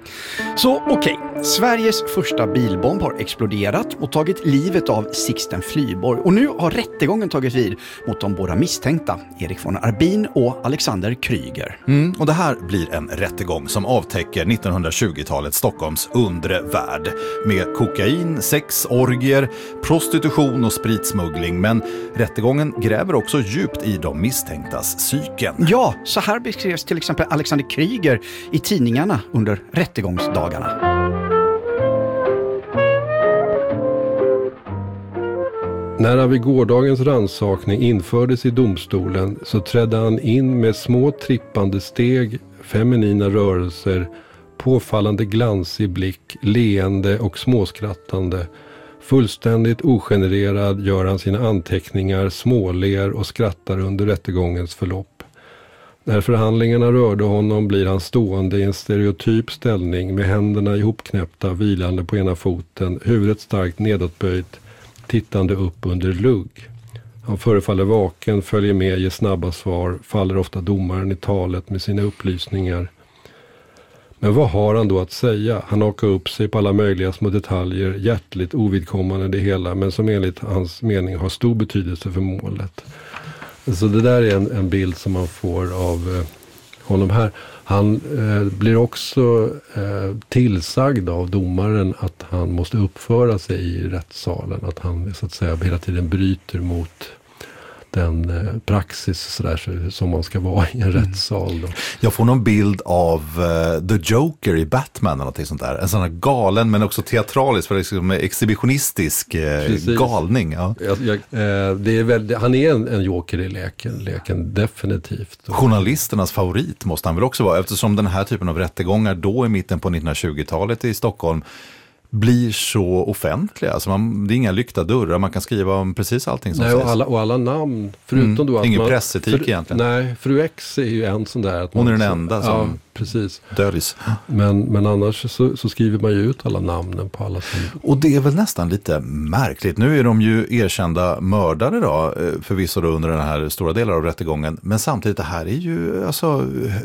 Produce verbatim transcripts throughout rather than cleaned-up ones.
Så okej, okay. Sveriges första bilbomb har exploderat och tagit livet av Sixten Flyborg. Och nu har rättegången tagit vid mot de båda misstänkta, Erik von Arbin och Alexander Kryger. Mm, och det här blir en rättegång som avtäcker nittonhundratjugotalets Stockholms undre värld. Med kokain, sex, orgier, prostitution och spritsmuggling. Men rättegången gräver också djupt i de misstänktas psyken. Ja, så här beskrevs till exempel Alexander Kryger i tidningarna under rättegångsdagarna. När han vid gårdagens rannsakning infördes i domstolen så trädde han in med små trippande steg, feminina rörelser, påfallande glansig blick, leende och småskrattande. Fullständigt ogenererad gör han sina anteckningar, småler och skrattar under rättegångens förlopp. När förhandlingarna rörde honom blir han stående i en stereotyp ställning med händerna ihopknäppta, vilande på ena foten, huvudet starkt nedåtböjt, tittande upp under lugg. Han förefaller vaken, följer med, ger snabba svar, faller ofta domaren i talet med sina upplysningar. Men vad har han då att säga? Han hakar upp sig på alla möjliga små detaljer, hjärtligt ovidkommande det hela, men som enligt hans mening har stor betydelse för målet. Så det där är en, en bild som man får av eh, honom här. Han eh, blir också eh, tillsagd av domaren att han måste uppföra sig i rättssalen. Att han så att säga hela tiden bryter mot den eh, praxis så där, som man ska vara i en mm. rättssal. Då. Jag får någon bild av uh, The Joker i Batman eller något sånt där. En sån här galen men också teatralisk, liksom, exhibitionistisk eh, galning. Ja. Jag, jag, eh, det är väl, han är en, en joker i leken, leken definitivt. Journalisternas favorit måste han väl också vara, eftersom den här typen av rättegångar då i mitten på nittonhundratjugotalet i Stockholm blir så offentliga. Alltså man, det är inga lyckta dörrar. Man kan skriva om precis allting som nej, sägs. Och alla, och alla namn. Förutom mm, då att ingen man, pressetik för, egentligen. Nej, fru X är ju en sån där. Att hon man, är den enda som ja, precis. döljs. Men, men annars så, så skriver man ju ut alla namnen på alla som... Och det är väl nästan lite märkligt. Nu är de ju erkända mördare då, förvisso då under den här stora delen av rättegången. Men samtidigt, det här är ju alltså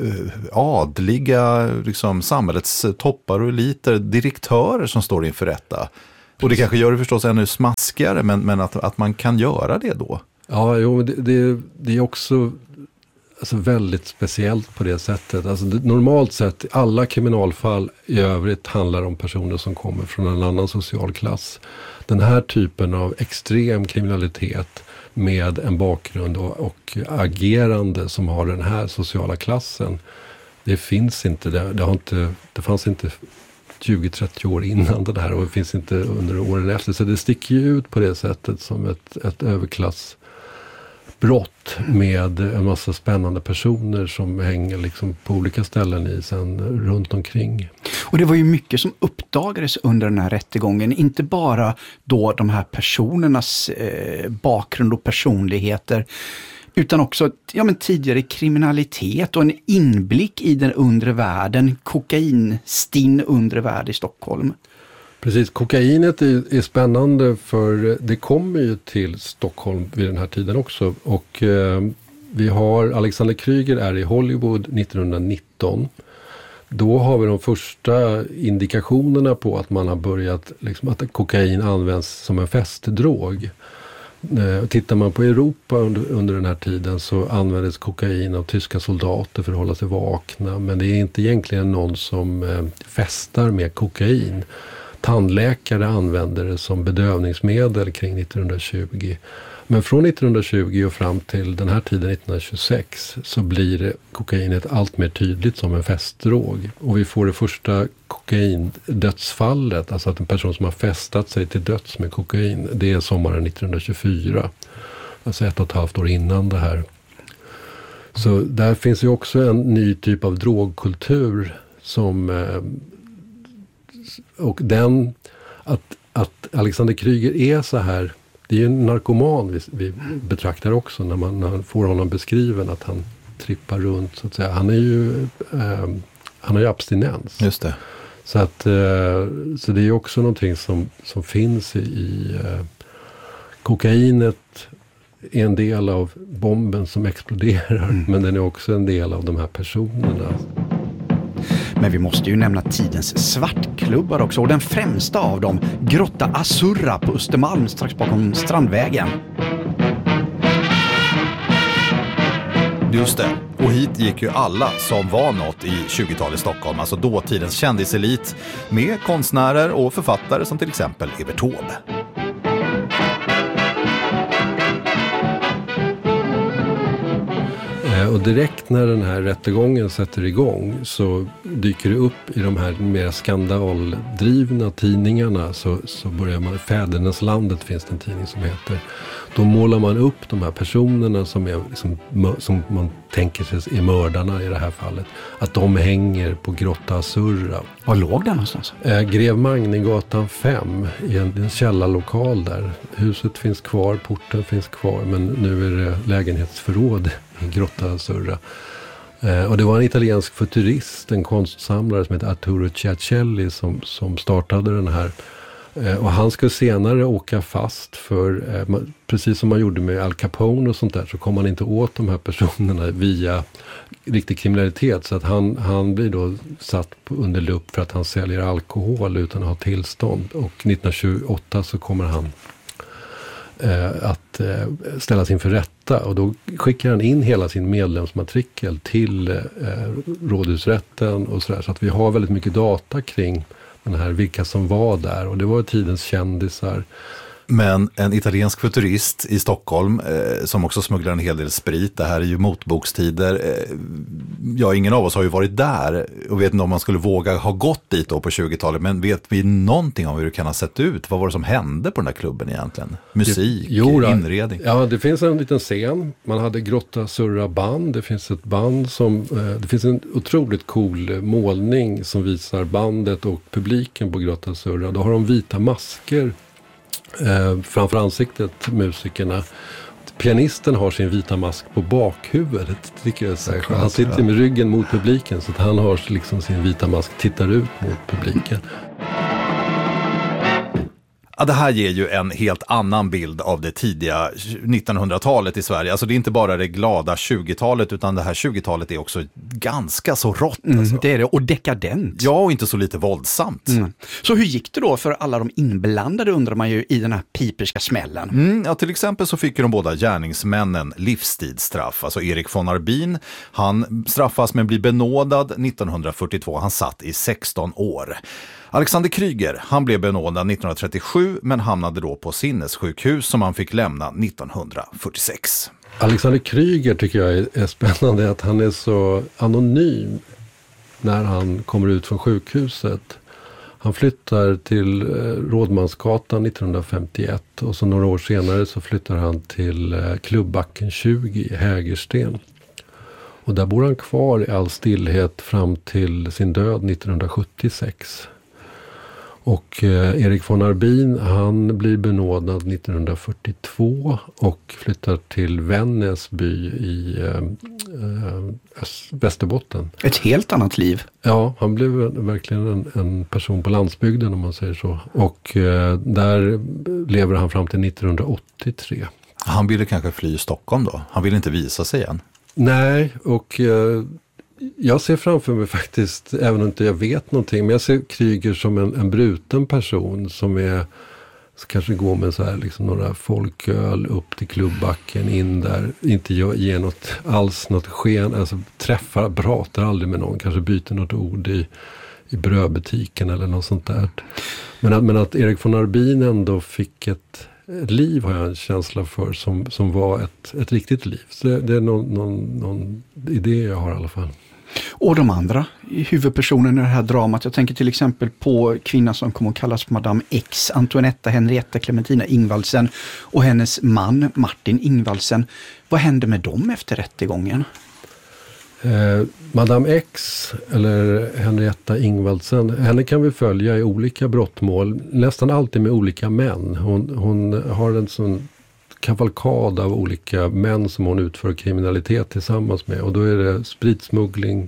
adliga, liksom samhällets toppar och eliter, direktörer som står inför rätta. Och det kanske gör det förstås ännu smaskigare, men, men att, att man kan göra det då. Ja, jo, det, det, det är också alltså, väldigt speciellt på det sättet. Alltså, det, normalt sett, alla kriminalfall i övrigt handlar om personer som kommer från en annan social klass. Den här typen av extrem kriminalitet med en bakgrund och, och agerande som har den här sociala klassen, det finns inte. Det, det, har inte, det fanns inte tjugo trettio år innan det här och det finns inte under åren efter. Så det sticker ju ut på det sättet som ett, ett överklassbrott med en massa spännande personer som hänger liksom på olika ställen i sen runt omkring. Och det var ju mycket som uppdagades under den här rättegången. Inte bara då de här personernas eh, bakgrund och personligheter, utan också ja, men tidigare kriminalitet och en inblick i den undre världen, kokainstinn undre värld i Stockholm. Precis, kokainet är, är spännande för det kommer ju till Stockholm vid den här tiden också. Och eh, vi har Alexander Kryger är i Hollywood nittonhundranitton. Då har vi de första indikationerna på att man har börjat, liksom, att kokain används som en festdrog. Tittar man på Europa under, under den här tiden så användes kokain av tyska soldater för att hålla sig vakna. Men det är inte egentligen någon som eh, festar med kokain. Tandläkare använder det som bedövningsmedel kring nittonhundratjugo. Men från nittonhundratjugo och fram till den här tiden nittonhundratjugosex så blir kokainet allt mer tydligt som en festdrog. Och vi får det första kokaindödsfallet, alltså att en person som har festat sig till döds med kokain, det är sommaren nittonhundratjugofyra. Alltså ett och ett halvt år innan det här. Så där finns ju också en ny typ av drogkultur som... Och den... Att, att Alexander Kryger är så här... Det är ju en narkoman vi, vi betraktar också när man, när man får honom beskriven att han trippar runt så att säga. Han är ju eh, han har ju abstinens. Just det. Så att eh, så det är ju också någonting som, som finns i, i eh, kokainet är en del av bomben som exploderar, mm. men den är också en del av de här personerna. Men vi måste ju nämna tidens svartklubbar också. Och den främsta av dem, Grotta Azzurra på Östermalm strax bakom Strandvägen. Just det. Och hit gick ju alla som var något i tjugotalet Stockholm, alltså dåtidens kändiselit, med konstnärer och författare som till exempel Evert Taube. Och direkt när den här rättegången sätter igång så dyker det upp i de här mer skandaldrivna tidningarna, så, så börjar man, Fäderneslandet finns det en tidning som heter. Då målar man upp de här personerna som, är, liksom, som man tänker sig är mördarna i det här fallet. Att de hänger på Grotta Azzurra. Var låg den någonstans? Eh, Grev Magnegatan fem i en, en källarlokal där. Huset finns kvar, porten finns kvar, men nu är det lägenhetsförråd i Grotta Azzurra. Eh, och det var en italiensk futurist, en konstsamlare som heter Arturo Ciacelli som, som startade den här. Och han skulle senare åka fast för, eh, precis som man gjorde med Al Capone och sånt där, så kom man inte åt de här personerna via riktig kriminalitet. Så att han, han blir då satt på, under lupp för att han säljer alkohol utan att ha tillstånd. Och nittonhundratjugoåtta så kommer han eh, att eh, ställas inför rätta. Och då skickar han in hela sin medlemsmatrikel till eh, rådhusrätten och sådär. Så att vi har väldigt mycket data kring den här, vilka som var där, och det var tidens kändisar. Men en italiensk futurist i Stockholm eh, som också smugglar en hel del sprit, det här är ju motbokstider. Eh, ja, ingen av oss har ju varit där och vet inte om man skulle våga ha gått dit då på tjugotalet, men vet vi någonting om hur det kan ha sett ut? Vad var det som hände på den där klubben egentligen? Musik, jo, inredning? Ja, det finns en liten scen. Man hade Grotta Azzurra band. Det finns ett band som, eh, det finns en otroligt cool målning som visar bandet och publiken på Grotta Azzurra. Då har de vita masker Eh, framför ansiktet, musikerna. Pianisten har sin vita mask på bakhuvudet, tycker jag säger. Han sitter med ryggen mot publiken, så att han har liksom sin vita mask, tittar ut mot publiken. Ja, det här ger ju en helt annan bild av det tidiga nittonhundratalet i Sverige. Alltså det är inte bara det glada tjugotalet, utan det här tjugotalet är också ganska så rått. Mm, alltså. Det är det, och dekadent. Ja, och inte så lite våldsamt. Mm. Så hur gick det då för alla de inblandade, undrar man ju, i den här piperska smällen? Mm, ja, till exempel så fick ju de båda gärningsmännen livstidsstraff. Alltså Erik von Arbin, han straffas men blir benådad nittonhundrafyrtiotvå. Han satt i sexton år. Alexander Kryger, han blev benådad nittonhundratrettiosju men hamnade då på sinnessjukhus som han fick lämna nittonhundrafyrtiosex. Alexander Kryger tycker jag är, är spännande, att han är så anonym när han kommer ut från sjukhuset. Han flyttar till eh, Rådmansgatan nittonhundrafemtioett och så några år senare så flyttar han till eh, Klubbacken tjugo i Hägersten. Och där bor han kvar i all stillhet fram till sin död nittonhundrasjuttiosex. Och eh, Erik von Arbin, han blir benådad nittonhundrafyrtiotvå och flyttar till Vännäsby i eh, eh, Västerbotten. Ett helt annat liv. Ja, han blev verkligen en, en person på landsbygden, om man säger så. Och eh, där lever han fram till nittonhundraåttiotre. Han ville kanske fly Stockholm då? Han ville inte visa sig igen? Nej, och eh, jag ser framför mig faktiskt, även om inte jag vet någonting, men jag ser Kryger som en, en bruten person som är, så kanske går med så här liksom några folköl upp till Klubbacken, in där, inte ger något alls något sken, alltså träffar, pratar aldrig med någon, kanske byter något ord i, i brödbutiken eller något sånt där. Men att, men att Erik von Arbin ändå fick ett liv, har jag en känsla för, som, som var ett, ett riktigt liv. Så det, det är någon, någon, någon idé jag har i alla fall. Och de andra huvudpersonerna i det här dramat, jag tänker till exempel på kvinnan som kommer att kallas Madame X, Antoinetta Henrietta Clementina Ingvaldsen, och hennes man Martin Ingvaldsen. Vad hände med dem efter rättegången? Eh, Madame X, eller Henrietta Ingvaldsen, henne kan vi följa i olika brottmål, nästan alltid med olika män. Hon, hon har en sån kavalkad av olika män som hon utför kriminalitet tillsammans med, och då är det spritsmuggling,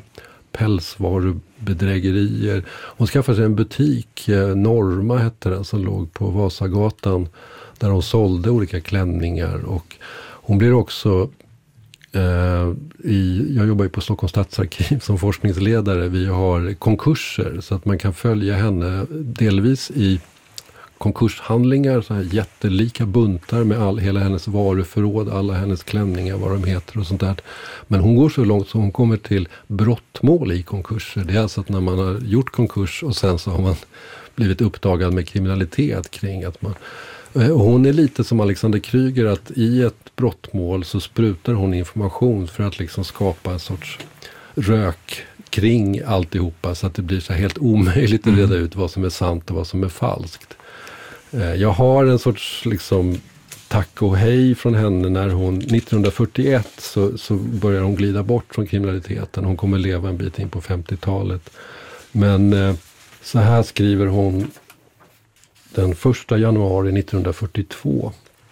pälsvarubedrägerier. Hon skaffade sig en butik, Norma hette den, som låg på Vasagatan, där hon sålde olika klänningar, och hon blir också eh, i, jag jobbar ju på Stockholms stadsarkiv som forskningsledare. Vi har konkurser så att man kan följa henne delvis i konkurshandlingar, så här jättelika buntar med all, hela hennes varuförråd, alla hennes klänningar, vad de heter och sånt där. Men hon går så långt så hon kommer till brottmål i konkurser. Det är alltså att när man har gjort konkurs och sen så har man blivit uppdagad med kriminalitet kring att man... Och hon är lite som Alexander Kryger, att i ett brottmål så sprutar hon information för att liksom skapa en sorts rök kring alltihopa så att det blir så helt omöjligt att reda ut vad som är sant och vad som är falskt. Jag har en sorts liksom tack och hej från henne när hon nittonhundrafyrtioett så, så börjar hon glida bort från kriminaliteten. Hon kommer leva en bit in på femtiotalet. Men eh, så här skriver hon den första januari nittonhundrafyrtiotvå.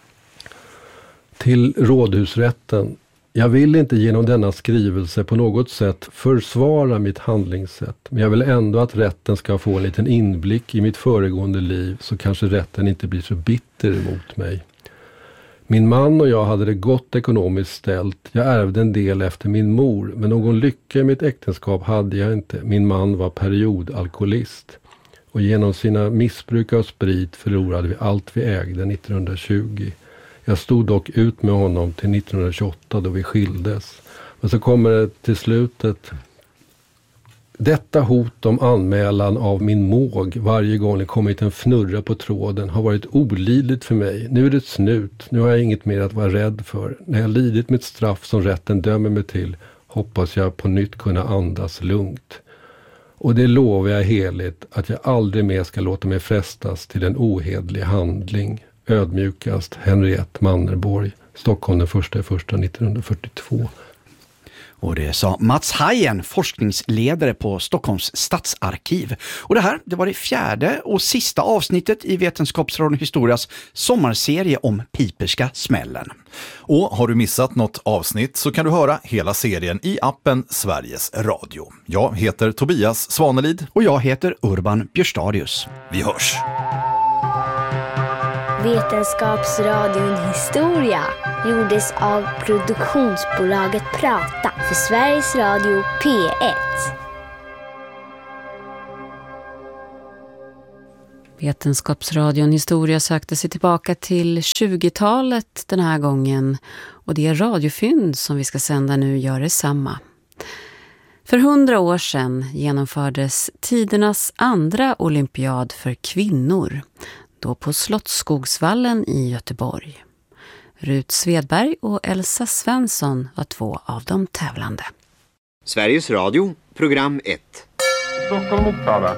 Till rådhusrätten. Jag vill inte genom denna skrivelse på något sätt försvara mitt handlingssätt. Men jag vill ändå att rätten ska få en liten inblick i mitt föregående liv så kanske rätten inte blir så bitter emot mig. Min man och jag hade det gott ekonomiskt ställt. Jag ärvde en del efter min mor, men någon lycka i mitt äktenskap hade jag inte. Min man var periodalkoholist. Och genom sina missbruk av sprit förlorade vi allt vi ägde nittonhundratjugo. Jag stod dock ut med honom till nittonhundratjugoåtta då vi skildes. Men så kommer det till slutet. Detta hot om anmälan av min måg varje gång det kommit en fnurra på tråden har varit olidligt för mig. Nu är det snut. Nu har jag inget mer att vara rädd för. När jag lidit mitt straff som rätten dömer mig till hoppas jag på nytt kunna andas lugnt. Och det lovar jag heligt att jag aldrig mer ska låta mig frestas till en ohedlig handling. Ödmjukast Henriette Mannerborg, Stockholm den första första nittonhundrafyrtiotvå. Och det sa Mats Hajen, forskningsledare på Stockholms stadsarkiv. Och det här, det var det fjärde och sista avsnittet i Vetenskapsradion Historias sommarserie om Piperska smällen. Och har du missat något avsnitt så kan du höra hela serien i appen Sveriges Radio. Jag heter Tobias Svanelid. Och jag heter Urban Björstadius. Vi hörs! Vetenskapsradion Historia gjordes av produktionsbolaget Prata för Sveriges Radio P ett. Vetenskapsradion Historia sökte sig tillbaka till tjugotalet den här gången och det radiofynd som vi ska sända nu gör detsamma. För hundra år sedan genomfördes tidernas andra olympiad för kvinnor, då på Slottsskogsvallen i Göteborg. Rut Svedberg och Elsa Svensson var två av de tävlande. Sveriges Radio, program ett. Stockholm Uppsala.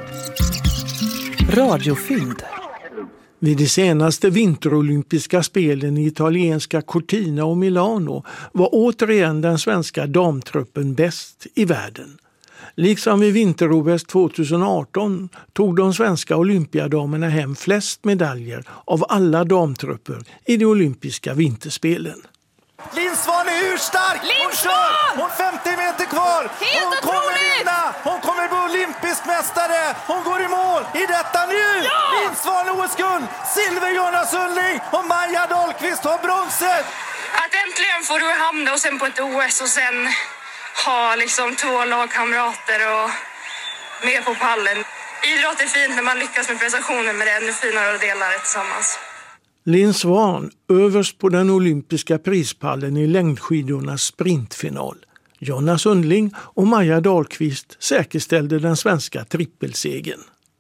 Radiofynd. Vid de senaste vinterolympiska spelen i italienska Cortina och Milano var återigen den svenska damtruppen bäst i världen. Liksom vid vinter-O S tjugoarton tog de svenska olympiadamerna hem flest medaljer av alla damtrupper i de olympiska vinterspelen. Linn Svahn är urstark! Hon kör! Hon femtio meter kvar! Helt hon otroligt! kommer vinna! Hon kommer bli olympisk mästare! Hon går i mål i detta nu! Ja! Linn Svahn O S-guld! Silver Jonas Sundling och Maja Dahlqvist har bronset! Att äntligen får du hamna och sen på ett O S och sen ha liksom två lagkamrater och med på pallen. Idrott är fint när man lyckas med prestationen, men det är ännu finare att dela det tillsammans. Linn Svahn överst på den olympiska prispallen i längdskidornas sprintfinal. Jonas Sundling och Maja Dahlqvist säkerställde den svenska trippelsegen.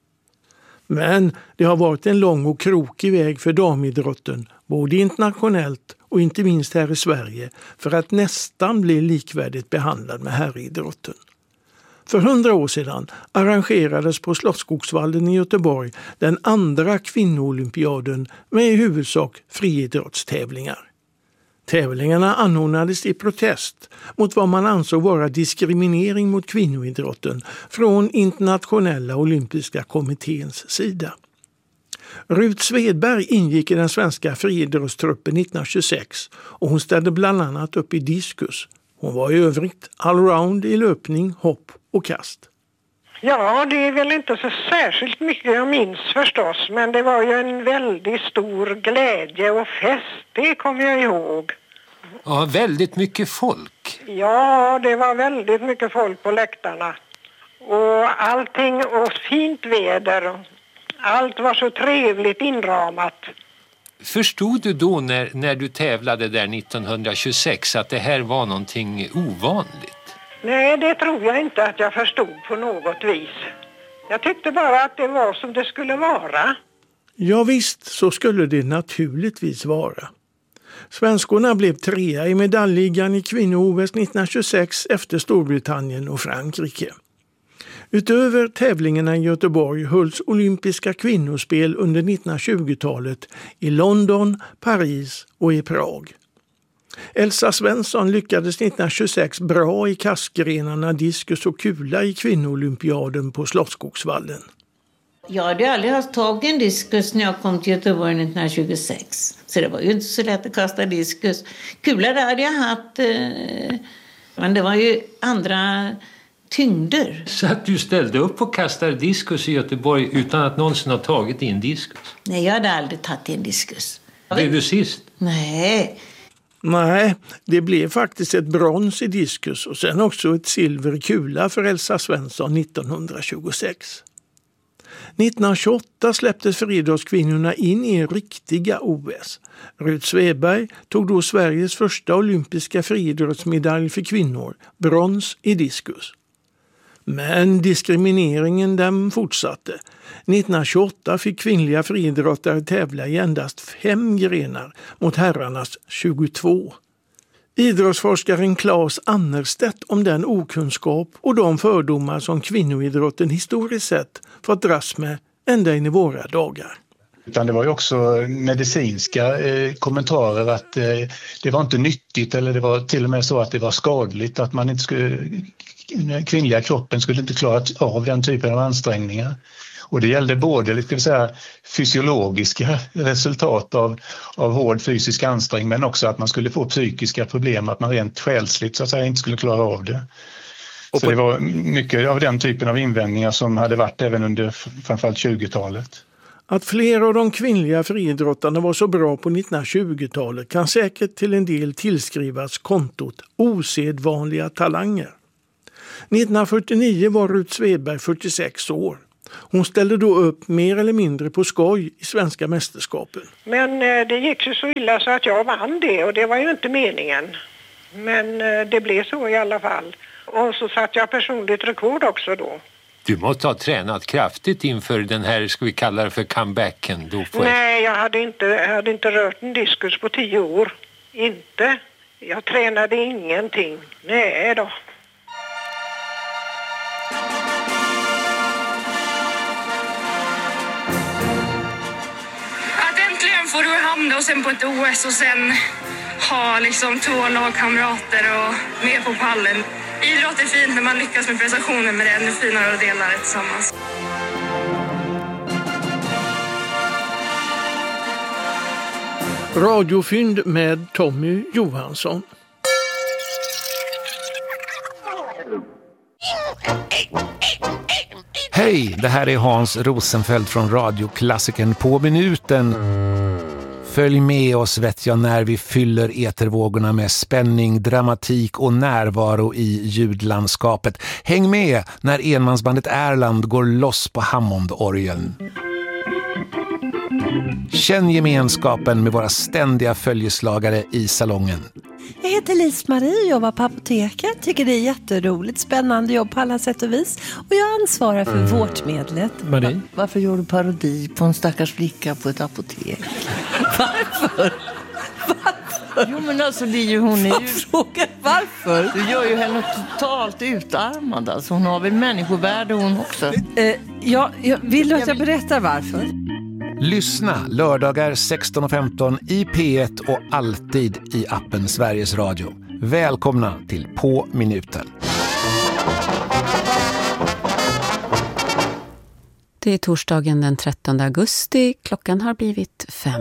Men det har varit en lång och krokig väg för damidrotten, både internationellt och inte minst här i Sverige, för att nästan bli likvärdigt behandlad med herridrotten. För hundra år sedan arrangerades på Slottsskogsvallen i Göteborg den andra kvinnoolympiaden med i huvudsak friidrottstävlingar. Tävlingarna anordnades i protest mot vad man ansåg vara diskriminering mot kvinnoidrotten från Internationella olympiska kommitténs sida. Rut Svedberg ingick i den svenska friidrottstruppen nittonhundratjugosex och hon ställde bland annat upp i diskus. Hon var i övrigt allround i löpning, hopp och kast. Ja, det är väl inte så särskilt mycket jag minns förstås, men det var ju en väldigt stor glädje och fest, det kommer jag ihåg. Ja, väldigt mycket folk. Ja, det var väldigt mycket folk på läktarna. Och allting och fint väder. Allt var så trevligt inramat. Förstod du då när, när du tävlade där nittonhundratjugosex att det här var någonting ovanligt? Nej, det tror jag inte att jag förstod på något vis. Jag tyckte bara att det var som det skulle vara. Ja visst, så skulle det naturligtvis vara. Svenskorna blev trea i medaljligan i kvinno-O S nittonhundratjugosex efter Storbritannien och Frankrike. Utöver tävlingarna i Göteborg hölls olympiska kvinnospel under nittonhundratjugotalet i London, Paris och i Prag. Elsa Svensson lyckades nittonhundratjugosex bra i kastgrenarna diskus och kula i kvinnoolympiaden på Slottsskogsvallen. Jag hade aldrig haft tag i en diskus när jag kom till Göteborg nittonhundratjugosex. Så det var ju inte så lätt att kasta diskus. Kula där hade jag haft, eh, men det var ju andra tyngder. Så att du ställde upp och kastade diskus i Göteborg utan att någonsin ha tagit in diskus? Nej, jag hade aldrig tagit in diskus. Blev du sist? Nej. Nej, det blev faktiskt ett brons i diskus och sen också ett silver i kula för Elsa Svensson nittonhundratjugosex. nittonhundratjugoåtta släpptes friidrottskvinnorna in i riktiga O S. Ruth Sveberg tog då Sveriges första olympiska friidrottsmedalj för kvinnor, brons i diskus. Men diskrimineringen den fortsatte. nittonhundratjugoåtta fick kvinnliga friidrottare tävla i endast fem grenar mot herrarnas tjugotvå. Idrottsforskaren Claes Annerstedt om den okunskap och de fördomar som kvinnoidrotten historiskt sett fått dras med ända in i våra dagar. Utan det var ju också medicinska eh, kommentarer att eh, det var inte nyttigt eller det var till och med så att det var skadligt att man inte skulle, kvinnliga kroppen skulle inte klara av den typen av ansträngningar. Och det gällde både ska vi säga, fysiologiska resultat av, av hård fysisk ansträngning men också att man skulle få psykiska problem, att man rent själsligt så att säga inte skulle klara av det. Och så på... det var mycket av den typen av invändningar som hade varit även under framförallt tjugotalet. Att flera av de kvinnliga friidrottarna var så bra på nittonhundratjugotalet kan säkert till en del tillskrivas kontot osedvanliga talanger. nittonhundrafyrtionio var Ruth Sveberg fyrtiosex år. Hon ställde då upp mer eller mindre på skoj i svenska mästerskapen. Men eh, det gick ju så illa så att jag vann det och det var ju inte meningen. Men eh, det blev så i alla fall. Och så satt jag personligt rekord också då. Du måste ha tränat kraftigt inför den här, ska vi kalla det för comebacken då? För... Nej, jag hade inte, jag hade inte rört en diskus på tio år. Inte. Jag tränade ingenting. Nej då. Får du hamna och sen på ett O S och sen ha liksom två lagkamrater och med på pallen. Idrott är fint när man lyckas med prestationer, men det är ännu finare att dela det tillsammans. Radiofynd med Tommy Johansson. Hej, det här är Hans Rosenfeldt från Radioklassikern på minuten. Följ med oss vet jag när vi fyller etervågorna med spänning, dramatik och närvaro i ljudlandskapet. Häng med när enmansbandet Erland går loss på Hammondorgeln. Känn gemenskapen med våra ständiga följeslagare i salongen. Jag heter Lis-Marie och jobbar på apoteket. Tycker det är jätteroligt, spännande jobb på alla sätt och vis. Och jag ansvarar för mm. vårdmedlet. Marie? Varför gör du parodi på en stackars flicka på ett apotek? Varför? Varför? Jo men alltså det är ju hon är ju... Fråga varför? Du gör ju henne totalt utarmad. Alltså hon har väl människovärde hon också. Eh, ja, jag vill du att jag berättar varför? Lyssna lördagar sexton och femton i P ett och alltid i appen Sveriges Radio. Välkomna till På minuten. Det är torsdagen den trettonde augusti. Klockan har blivit fem.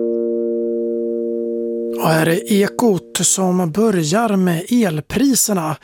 Och här är Ekot som börjar med elpriserna.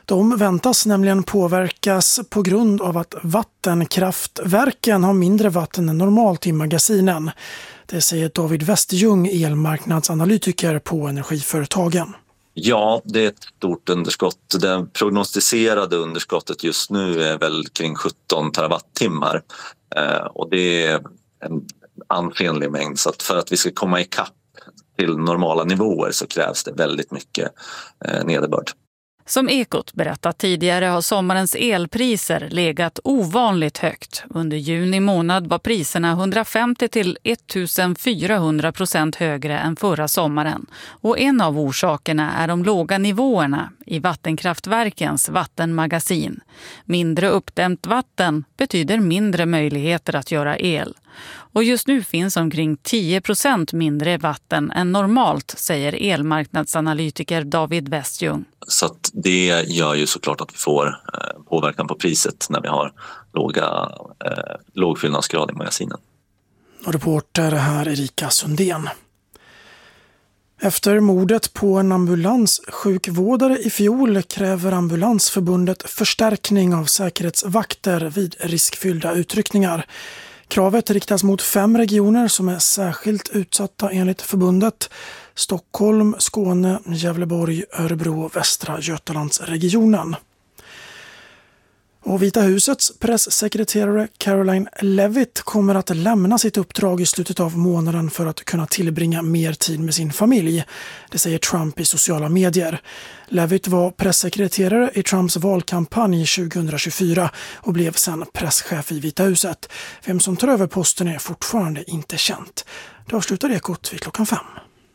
De väntas nämligen påverkas på grund av att vattenkraftverken har mindre vatten än normalt i magasinen. Det säger David Westjung, elmarknadsanalytiker på energiföretagen. Ja, det är ett stort underskott. Det prognostiserade underskottet just nu är väl kring sjutton terawattimmar. Eh, och det är en ansenlig mängd. Så att för att vi ska komma ikapp till normala nivåer så krävs det väldigt mycket eh, nederbörd. Som Ekot berättat tidigare har sommarens elpriser legat ovanligt högt. Under juni månad var priserna hundrafemtio till ettusenfyrahundra procent högre än förra sommaren. Och en av orsakerna är de låga nivåerna i vattenkraftverkens vattenmagasin. Mindre uppdämt vatten betyder mindre möjligheter att göra el. Och just nu finns omkring tio procent mindre vatten än normalt, säger elmarknadsanalytiker David Westjung. Så att det gör ju såklart att vi får eh, påverkan på priset när vi har låga, eh, låg fyllnadsgrad i magasinen. Och reporter här Erika Sundén. Efter mordet på en ambulanssjukvårdare i fjol kräver Ambulansförbundet förstärkning av säkerhetsvakter vid riskfyllda utryckningar. Kravet riktas mot fem regioner som är särskilt utsatta enligt förbundet. Stockholm, Skåne, Gävleborg, Örebro och Västra Götalandsregionen. Och Vita husets presssekreterare Caroline Levitt kommer att lämna sitt uppdrag i slutet av månaden för att kunna tillbringa mer tid med sin familj. Det säger Trump i sociala medier. Levitt var presssekreterare i Trumps valkampanj tjugohundratjugofyra och blev sedan presschef i Vita huset. Vem som tar över posten är fortfarande inte känt. Det avslutar Ekot vid klockan fem.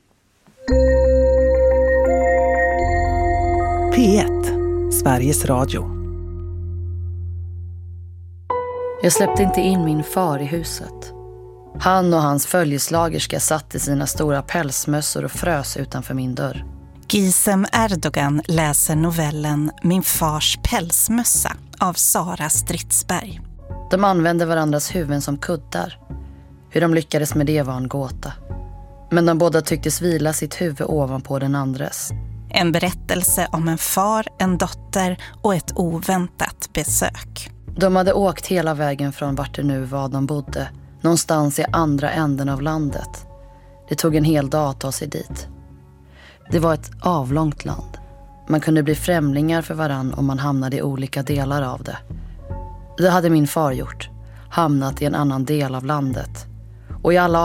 P ett, Sveriges Radio. Jag släppte inte in min far i huset. Han och hans följeslagerska satt i sina stora pälsmössor och frös utanför min dörr. Gizem Erdogan läser novellen Min fars pälsmössa av Sara Stridsberg. De använde varandras huvuden som kuddar. Hur de lyckades med det var en gåta. Men de båda tycktes vila sitt huvud ovanpå den andres. En berättelse om en far, en dotter och ett oväntat besök. De hade åkt hela vägen från vart det nu var de bodde. Någonstans i andra änden av landet. Det tog en hel dag att ta sig dit. Det var ett avlångt land. Man kunde bli främlingar för varann om man hamnade i olika delar av det. Det hade min far gjort. Hamnat i en annan del av landet. Och i alla